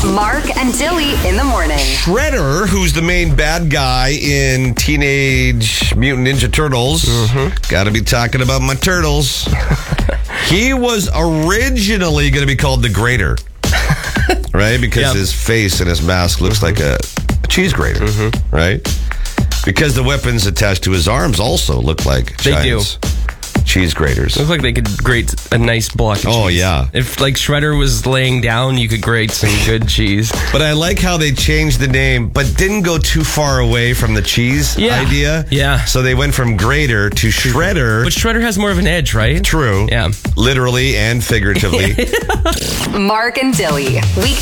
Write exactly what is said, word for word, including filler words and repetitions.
Mark and Dilly in the morning. Shredder, who's the main bad guy in Teenage Mutant Ninja Turtles, mm-hmm. got to be talking about my turtles. He was originally going to be called the Grater, right? Because yep. his face and his mask looks mm-hmm. like a, a cheese grater, mm-hmm. right? Because the weapons attached to his arms also look like they giants. do. Cheese graters. Looks like they could grate a nice block of cheese. Oh, yeah. If, like, Shredder was laying down, you could grate some good cheese. But I like how they changed the name, but didn't go too far away from the cheese yeah. idea. Yeah. So they went from grater to Shredder. But Shredder has more of an edge, right? True. Yeah. Literally and figuratively. Mark and Dilly. Week